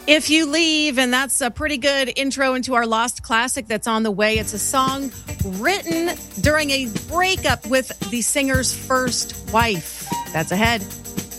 If You Leave, and that's a pretty good intro into our Lost classic that's on the way. It's a song written during a breakup with the singer's first wife. That's ahead.